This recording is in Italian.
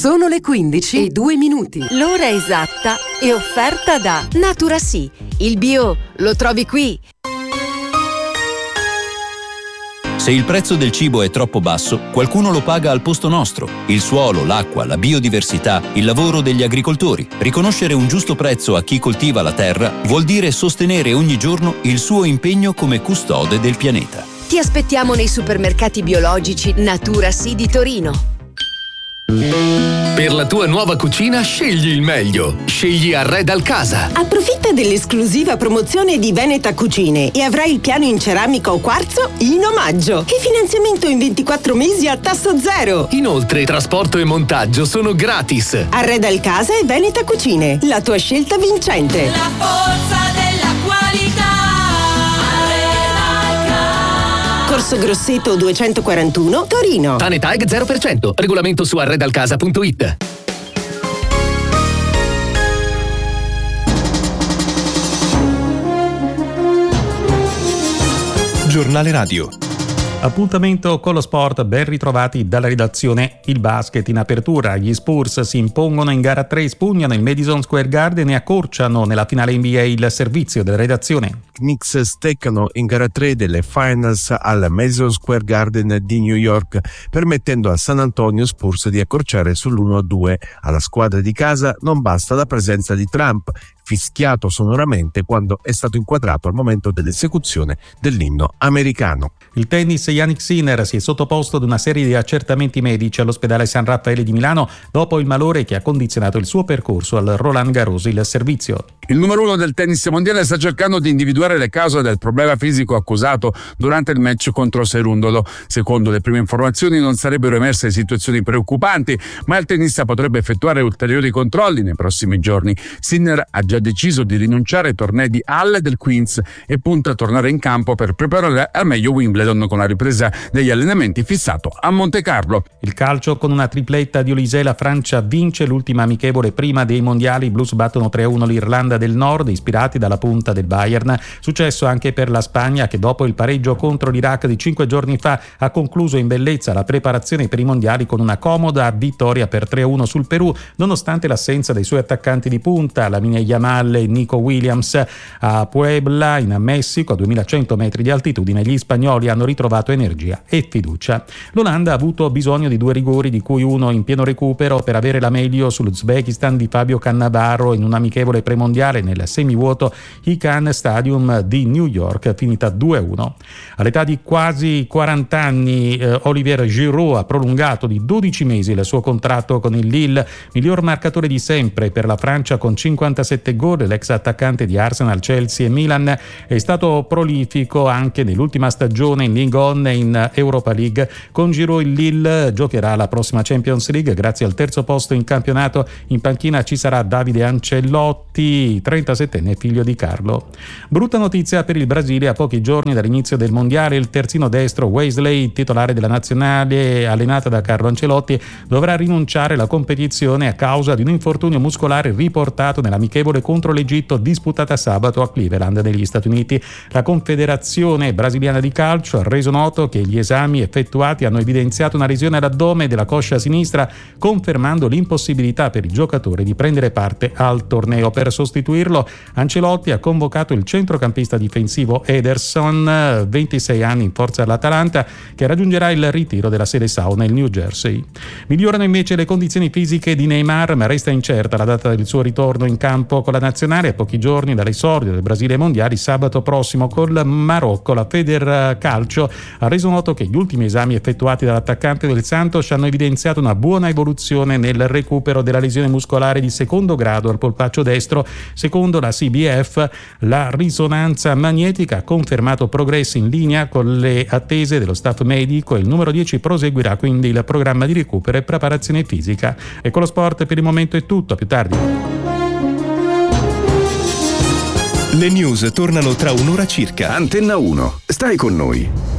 Sono le 15:02. L'ora esatta è offerta da Natura Sì. Il bio lo trovi qui. Se il prezzo del cibo è troppo basso, qualcuno lo paga al posto nostro. Il suolo, l'acqua, la biodiversità, il lavoro degli agricoltori. Riconoscere un giusto prezzo a chi coltiva la terra vuol dire sostenere ogni giorno il suo impegno come custode del pianeta. Ti aspettiamo nei supermercati biologici Natura Sì di Torino. Per la tua nuova cucina scegli il meglio. Scegli Arredal Casa. Approfitta dell'esclusiva promozione di Veneta Cucine e avrai il piano in ceramica o quarzo in omaggio. E finanziamento in 24 mesi a tasso zero. Inoltre trasporto e montaggio sono gratis. Arredal Casa e Veneta Cucine, la tua scelta vincente. La forza della qualità. Corso Grosseto 241, Torino. Tanetag 0%. Regolamento su arredalcasa.it. Giornale Radio. Appuntamento con lo sport, ben ritrovati dalla redazione. Il basket in apertura, gli Spurs si impongono in gara 3, spugnano il Madison Square Garden e accorciano nella finale NBA il servizio della redazione. Knicks steccano in gara 3 delle Finals al Madison Square Garden di New York, permettendo a San Antonio Spurs di accorciare sull'1-2. Alla squadra di casa non basta la presenza di Trump, fischiato sonoramente quando è stato inquadrato al momento dell'esecuzione dell'inno americano. Il tennis, Jannik Sinner si è sottoposto ad una serie di accertamenti medici all'ospedale San Raffaele di Milano dopo il malore che ha condizionato il suo percorso al Roland Garros. Il servizio. Il numero 1 del tennis mondiale sta cercando di individuare le cause del problema fisico accusato durante il match contro Cerundolo. Secondo le prime informazioni non sarebbero emerse situazioni preoccupanti, ma il tennista potrebbe effettuare ulteriori controlli nei prossimi giorni. Sinner ha già deciso di rinunciare ai tornei di Halle del Queens e punta a tornare in campo per preparare al meglio Wimbledon con la ripresa degli allenamenti fissato a Monte Carlo. Il calcio, con una tripletta di Olise, la Francia vince l'ultima amichevole prima dei mondiali. I Blues battono 3-1 l'Irlanda del Nord, ispirati dalla punta del Bayern. Successo anche per la Spagna, che dopo il pareggio contro l'Iraq di 5 giorni fa ha concluso in bellezza la preparazione per i mondiali con una comoda vittoria per 3-1 sul Perù, nonostante l'assenza dei suoi attaccanti di punta, Lamine Yamal e Nico Williams. A Puebla, in Messico, a 2100 metri di altitudine, gli spagnoli hanno ritrovato energia e fiducia. L'Olanda ha avuto bisogno di 2 rigori, di cui uno in pieno recupero, per avere la meglio sull'Uzbekistan di Fabio Cannavaro in un amichevole premondiale nel semivuoto Hikan Stadium di New York, finita 2-1. All'età di quasi 40 anni Olivier Giroud ha prolungato di 12 mesi il suo contratto con il Lille, miglior marcatore di sempre per la Francia con 57 gol. L'ex attaccante di Arsenal, Chelsea e Milan è stato prolifico anche nell'ultima stagione in Ligue 1 e in Europa League. Con Giroud il Lille giocherà la prossima Champions League grazie al terzo posto in campionato. In panchina ci sarà Davide Ancelotti, 37enne figlio di Carlo. Brutta notizia per il Brasile: a pochi giorni dall'inizio del mondiale il terzino destro Wesley, titolare della nazionale allenata da Carlo Ancelotti, dovrà rinunciare alla competizione a causa di un infortunio muscolare riportato nell'amichevole contro l'Egitto disputata sabato a Cleveland negli Stati Uniti. La Confederazione Brasiliana di Calcio ha reso noto che gli esami effettuati hanno evidenziato una lesione all'addome della coscia sinistra, confermando l'impossibilità per il giocatore di prendere parte al torneo. Per sostituirlo, Ancelotti ha convocato il centrocampista difensivo Ederson, 26 anni in forza all'Atalanta, che raggiungerà il ritiro della Seleção nel New Jersey. Migliorano invece le condizioni fisiche di Neymar, ma resta incerta la data del suo ritorno in campo con la nazionale a pochi giorni dall'esordio del Brasile ai mondiali sabato prossimo col Marocco. La Federcalcio ha reso noto che gli ultimi esami effettuati dall'attaccante del Santos hanno evidenziato una buona evoluzione nel recupero della lesione muscolare di secondo grado al polpaccio destro. Secondo la CBF, la risonanza magnetica ha confermato progressi in linea con le attese dello staff medico e il numero 10 proseguirà quindi il programma di recupero e preparazione fisica. E con lo sport per il momento è tutto, a più tardi. Le news tornano tra un'ora circa. Antenna 1, stai con noi.